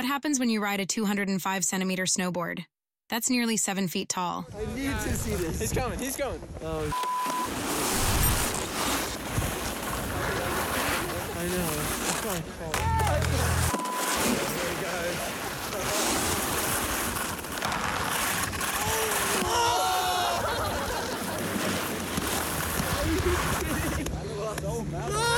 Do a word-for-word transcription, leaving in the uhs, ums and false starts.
What happens when you ride a two hundred five centimeter snowboard? That's nearly seven feet tall. I need to see this. He's coming, he's coming. Oh, I know. It's my fault. There he goes.